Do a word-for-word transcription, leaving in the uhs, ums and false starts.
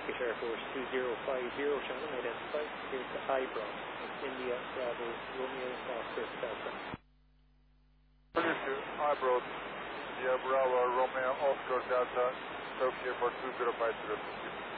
Turkish Air Force two zero five zero, channel identified. Here's the Ibro, India, Bravo, Romeo, Oscar, Delta. Ibro, India, Bravo, Romeo, Oscar, Delta, Tokyo for two zero five zero.